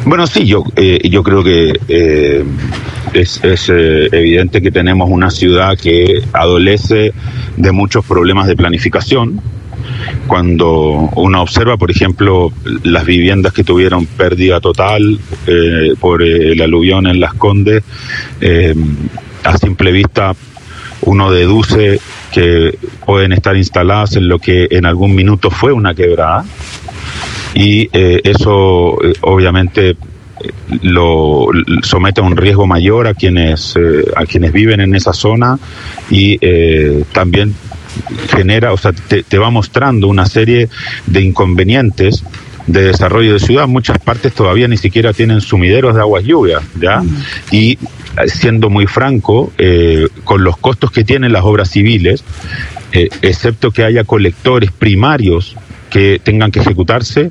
Bueno, sí, yo creo que es evidente que tenemos una ciudad que adolece de muchos problemas de planificación. Cuando uno observa, por ejemplo, las viviendas que tuvieron pérdida total por el aluvión en Las Condes, a simple vista uno deduce que pueden estar instaladas en lo que en algún minuto fue una quebrada, y eso obviamente lo somete a un riesgo mayor a quienes viven en esa zona, y también genera, o sea, te va mostrando una serie de inconvenientes de desarrollo de ciudad. Muchas partes todavía ni siquiera tienen sumideros de aguas lluvias, ¿ya? Y siendo muy franco, con los costos que tienen las obras civiles, excepto que haya colectores primarios que tengan que ejecutarse,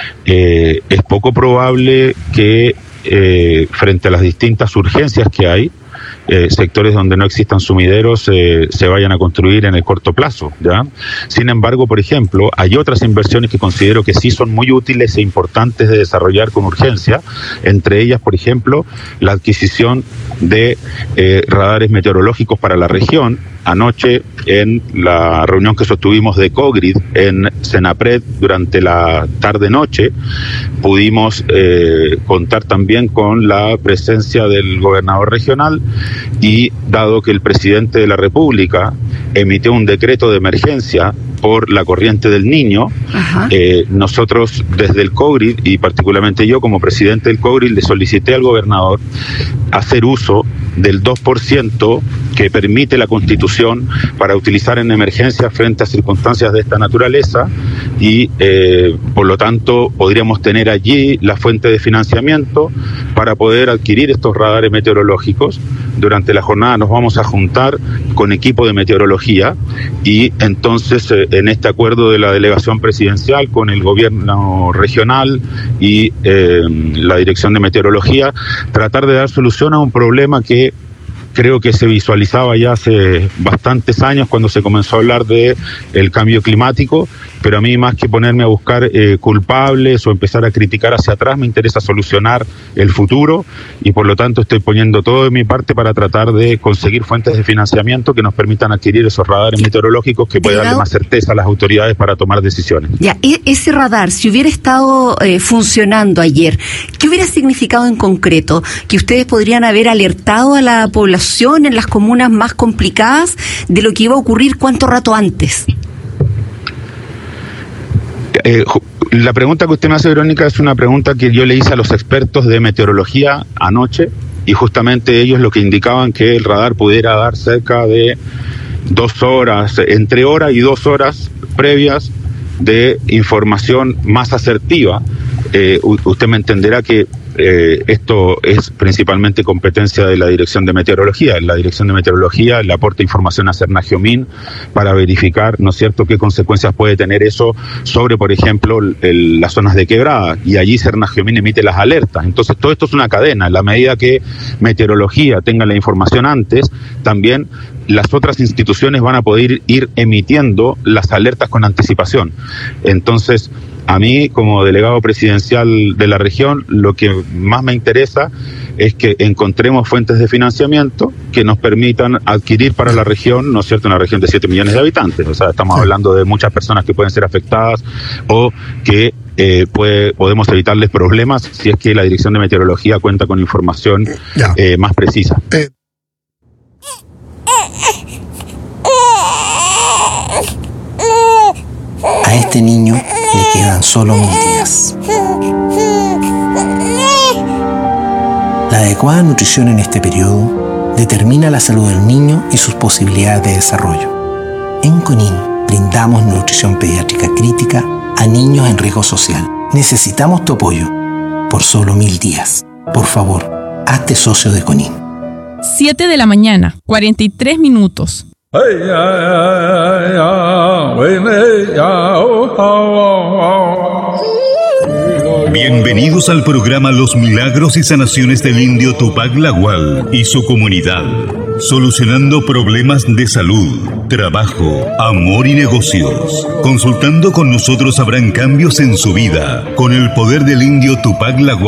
es poco probable que frente a las distintas urgencias que hay, sectores donde no existan sumideros se vayan a construir en el corto plazo, ¿ya? Sin embargo, por ejemplo, hay otras inversiones que considero que sí son muy útiles e importantes de desarrollar con urgencia, entre ellas, por ejemplo, la adquisición de radares meteorológicos para la región. Anoche, en la reunión que sostuvimos de COGRID en Senapred durante la tarde-noche, pudimos contar también con la presencia del gobernador regional, y dado que el presidente de la República emitió un decreto de emergencia por la corriente del Niño, nosotros desde el COGRID, y particularmente yo como presidente del COGRID, le solicité al gobernador hacer uso del 2% que permite la Constitución para utilizar en emergencia frente a circunstancias de esta naturaleza, y por lo tanto podríamos tener allí la fuente de financiamiento para poder adquirir estos radares meteorológicos. Durante la jornada nos vamos a juntar con equipo de meteorología, y entonces en este acuerdo de la delegación presidencial con el gobierno regional y la dirección de meteorología, tratar de dar solución a un problema que creo que se visualizaba ya hace bastantes años cuando se comenzó a hablar de el cambio climático, pero a mí, más que ponerme a buscar culpables o empezar a criticar hacia atrás, me interesa solucionar el futuro, y por lo tanto estoy poniendo todo de mi parte para tratar de conseguir fuentes de financiamiento que nos permitan adquirir esos radares meteorológicos que puedan darle más certeza a las autoridades para tomar decisiones. Ya, ese radar, si hubiera estado funcionando ayer, ¿qué hubiera significado en concreto? ¿Que ustedes podrían haber alertado a la población en las comunas más complicadas de lo que iba a ocurrir cuánto rato antes? La pregunta que usted me hace, Verónica, es una pregunta que yo le hice a los expertos de meteorología anoche, y justamente ellos lo que indicaban que el radar pudiera dar cerca de 2 horas, entre hora y 2 horas previas de información más asertiva. Usted me entenderá que esto es principalmente competencia de la Dirección de Meteorología. La Dirección de Meteorología le aporta información a Cernagiomín para verificar, ¿no es cierto?, qué consecuencias puede tener eso sobre, por ejemplo, las zonas de quebrada, y allí Cernagiomín emite las alertas. Entonces todo esto es una cadena. En la medida que Meteorología tenga la información antes, también las otras instituciones van a poder ir emitiendo las alertas con anticipación. Entonces, a mí, como delegado presidencial de la región, lo que más me interesa es que encontremos fuentes de financiamiento que nos permitan adquirir para la región, ¿no es cierto?, una región de 7 millones de habitantes. O sea, estamos hablando de muchas personas que pueden ser afectadas, o que podemos evitarles problemas si es que la Dirección de Meteorología cuenta con información más precisa. A este niño le quedan solo 1000 días. La adecuada nutrición en este periodo determina la salud del niño y sus posibilidades de desarrollo. En CONIN brindamos nutrición pediátrica crítica a niños en riesgo social. Necesitamos tu apoyo por solo 1000 días. Por favor, hazte socio de CONIN. 7 de la mañana, 43 minutos. Bienvenidos al programa Los Milagros y Sanaciones del Indio Tupac Lagual y su comunidad, solucionando problemas de salud, trabajo, amor y negocios. Consultando con nosotros habrán cambios en su vida, con el poder del Indio Tupac Lagual.